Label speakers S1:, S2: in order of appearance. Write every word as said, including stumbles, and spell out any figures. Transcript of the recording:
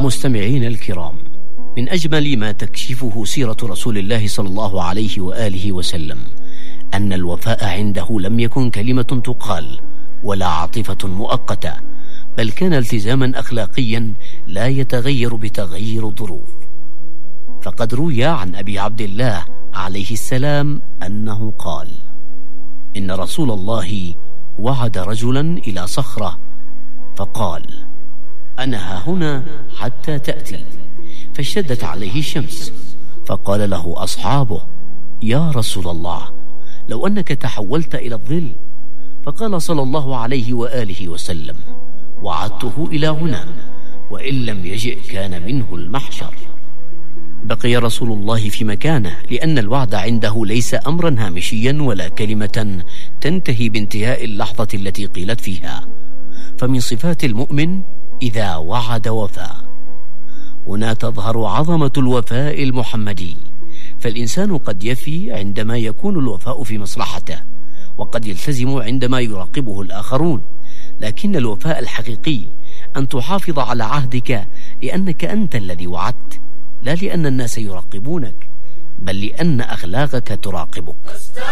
S1: مستمعين الكرام، من أجمل ما تكشفه سيرة رسول الله صلى الله عليه وآله وسلم أن الوفاء عنده لم يكن كلمة تقال ولا عاطفة مؤقتة، بل كان التزاما أخلاقيا لا يتغير بتغير الظروف. فقد روي عن أبي عبد الله عليه السلام أنه قال: إن رسول الله وعد رجلا إلى صخرة فقال: أنا هنا حتى تأتي، فاشتدت عليه الشمس، فقال له أصحابه: يا رسول الله، لو أنك تحولت إلى الظل. فقال صلى الله عليه وآله وسلم: وعدته إلى هنا، وإن لم يجئ كان منه المحشر. بقي رسول الله في مكانه، لأن الوعد عنده ليس أمرا هامشيا ولا كلمة تنتهي بانتهاء اللحظة التي قيلت فيها، فمن صفات المؤمن إذا وعد وفى. هنا تظهر عظمة الوفاء المحمدي، فالإنسان قد يفي عندما يكون الوفاء في مصلحته، وقد يلتزم عندما يراقبه الآخرون، لكن الوفاء الحقيقي أن تحافظ على عهدك لأنك أنت الذي وعدت، لا لأن الناس يراقبونك، بل لأن أخلاقك تراقبك.